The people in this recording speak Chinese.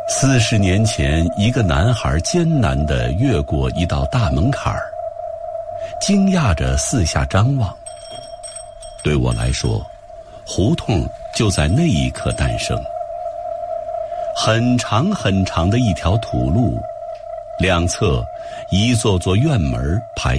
40年前，一个男孩艰难地越过一道大门槛儿，惊讶着四下张望。对我来说，胡同就在那一刻诞生。很长很长的一条土路，两侧一座座院门排